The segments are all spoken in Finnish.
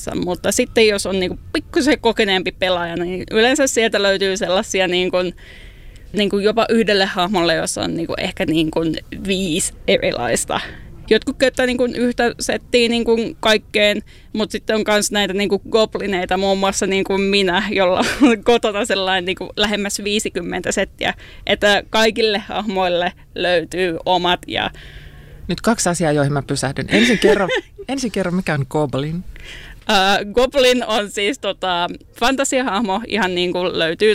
pelistä, mutta sitten jos on niin kuin pikkusen kokeneempi pelaaja, niin yleensä sieltä löytyy sellaisia niin kuin jopa yhdelle hahmolle, jossa on niin kuin ehkä niin kuin 5 erilaista. Jotkut käyttää niin kuin yhtä settiä niin kuin kaikkeen, mutta sitten on myös näitä niin kuin goblineita, muun muassa niin kuin minä, jolla on kotona sellainen niin kuin lähemmäs 50 settiä, että kaikille hahmoille löytyy omat. Ja nyt 2 asiaa, joihin mä pysähdyn. Ensin kerro, mikä on goblin? Goblin on siis fantasiahahmo, ihan niin kuin löytyy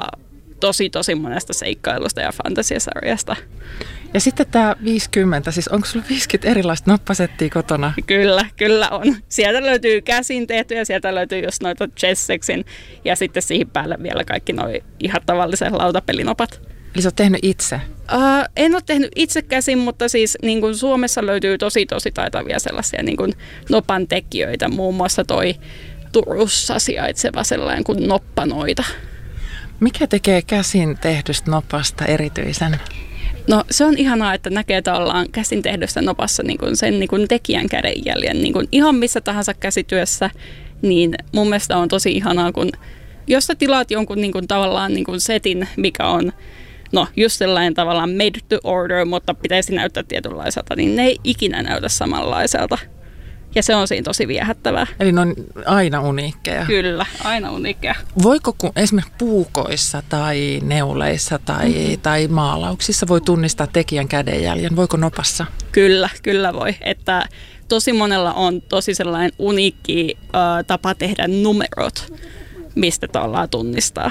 tosi monesta seikkailusta ja fantasiasarjasta. Ja sitten tämä 50, siis onko sulla 50 erilaista noppasettiä kotona? Kyllä on. Sieltä löytyy käsin tehtyjä, sieltä löytyy just noita chessexin ja sitten siihen päälle vielä kaikki noi ihan tavalliset lautapelinopat. Eli sä oot tehnyt itse? En ole tehnyt itse käsin, mutta siis niin kuin Suomessa löytyy tosi taitavia sellaisia niin kuin nopan tekijöitä. Muun muassa toi Turussa sijaitseva sellainen kuin Noppanoita. Mikä tekee käsin tehdystä nopasta erityisen? No se on ihanaa, että näkee, että ollaan käsin tehdystä nopassa niin kuin sen niin kuin tekijän kädenjäljen. Niin kuin ihan missä tahansa käsityössä, niin mun mielestä on tosi ihanaa, kun jos sä tilaat jonkun niin kuin tavallaan niin kuin setin, mikä on just sellainen tavallaan made to order, mutta pitäisi näyttää tietynlaiselta, niin ne ei ikinä näytä samanlaiselta. Ja se on siinä tosi viehättävää. Eli ne on aina uniikkeja. Kyllä, aina uniikkeja. Voiko esimerkiksi puukoissa tai neuleissa tai maalauksissa voi tunnistaa tekijän kädenjäljen? Voiko nopassa? Kyllä voi. Että tosi monella on tosi sellainen uniikki tapa tehdä numerot, mistä ollaan tunnistaa.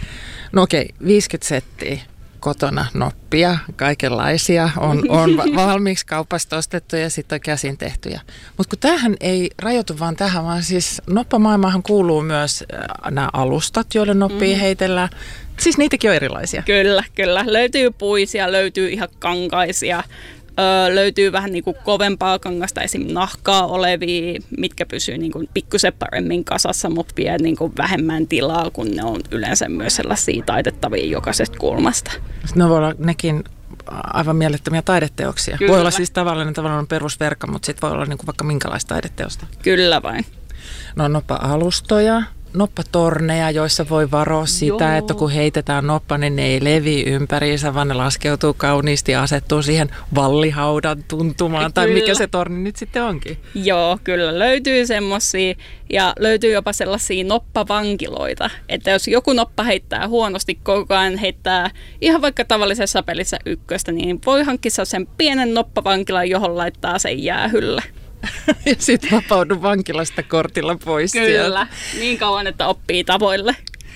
No okei, 50 settiä. Kotona noppia, kaikenlaisia, on valmiiksi kaupasta ostettu ja sitten on käsin tehtyjä. Mutta kun tämähän ei rajoitu vaan tähän, vaan siis noppamaailmaahan kuuluu myös nämä alustat, joille noppia heitellään. Siis niitäkin on erilaisia. Kyllä. Löytyy puisia, löytyy ihan kankaisia, löytyy vähän niin kuin kovempaa kangasta, esim. Nahkaa olevia, mitkä pysyy niin kuin pikkusen paremmin kasassa, mutta vie niin kuin vähemmän tilaa, kun ne on yleensä myös sellaisia taitettavia jokaisesta kulmasta. Ne voi olla nekin aivan mielettömiä taideteoksia. Kyllä. Voi olla siis tavallinen perusverkka, mutta sitten voi olla niin kuin vaikka minkälaista taideteosta. Kyllä vain. No noppa-alustoja. Noppatorneja, joissa voi varoa sitä, että kun heitetään noppa, niin ne ei levi ympäriinsä, vaan ne laskeutuu kauniisti ja asettuu siihen vallihaudan tuntumaan, tai mikä se torni nyt sitten onkin. Joo, kyllä löytyy semmosia, ja löytyy jopa sellaisia noppavankiloita, että jos joku noppa heittää huonosti koko ajan, heittää ihan vaikka tavallisessa pelissä ykköstä, niin voi hankkia sen pienen noppavankilan, johon laittaa sen jäähylle. Ja sitten vapaudu vankilasta kortilla pois. Kyllä, sieltä. niin kauan, että oppii tavoille.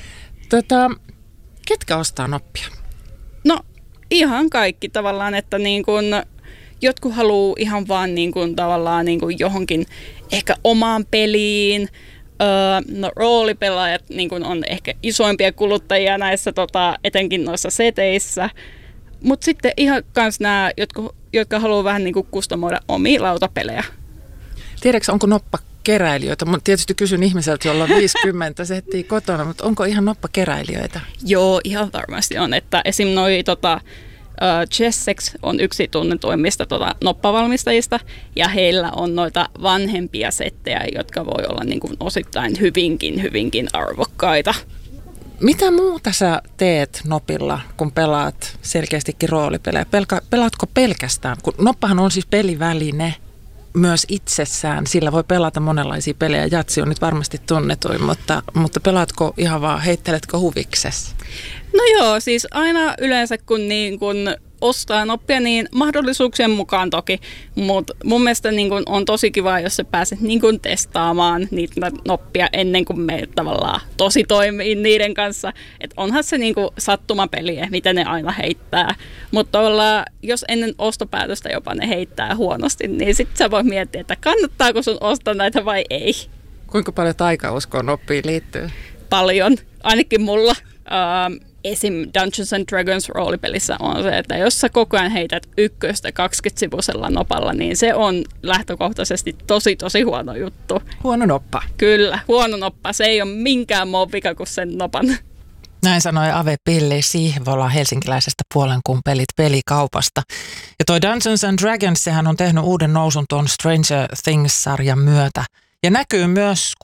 Ketkä ostaa noppia? No ihan kaikki tavallaan, että niin kun jotkut haluaa ihan vaan niin kun tavallaan niin kun johonkin ehkä omaan peliin. Roolipelaajat niin kun on ehkä isoimpia kuluttajia näissä etenkin noissa seteissä. Mutta sitten ihan kans nämä, jotka haluaa vähän niin kun kustomoida omia lautapelejä. Tiedätkö, onko noppakeräilijöitä? Mä tietysti kysyn ihmiseltä, jolla on 50 settiä kotona, mutta onko ihan noppakeräilijöitä? Joo, ihan varmasti on. Että esim. Noi Chessex on yksi tunnetuimmista noppavalmistajista, ja heillä on noita vanhempia settejä, jotka voi olla niin kuin osittain hyvinkin arvokkaita. Mitä muuta sä teet nopilla, kun pelaat selkeästikin roolipelejä? Pelaatko pelkästään? Kun noppahan on siis peliväline myös itsessään. Sillä voi pelata monenlaisia pelejä. Jatsi on nyt varmasti tunnetuin, mutta pelaatko ihan vaan, heitteletkö huviksesi? No joo, siis aina yleensä kun ostaa noppia, niin mahdollisuuksien mukaan toki, mutta mun mielestä niin kun on tosi kiva, jos sä pääset niin kun testaamaan niitä noppia ennen kuin me tavallaan tosi toimii niiden kanssa. Et onhan se niin kun sattumapeliä, mitä ne aina heittää, mutta jos ennen ostopäätöstä jopa ne heittää huonosti, niin sitten sä voit miettiä, että kannattaako sun ostaa näitä vai ei. Kuinka paljon taikauskoon noppiin liittyy? Paljon, ainakin mulla. Esim. Dungeons and Dragons roolipelissä on se, että jos sä koko ajan heität ykköstä 20-sivuisella nopalla, niin se on lähtökohtaisesti tosi huono juttu. Huono noppa. Kyllä, huono noppa. Se ei ole minkään muun vika kuin sen nopan. Näin sanoi Ave Pilli Sihvola helsinkiläisestä Puolenkuun pelit pelikaupasta. Ja toi Dungeons and Dragons, sehän on tehnyt uuden nousun tuon Stranger Things-sarjan myötä. Ja näkyy myös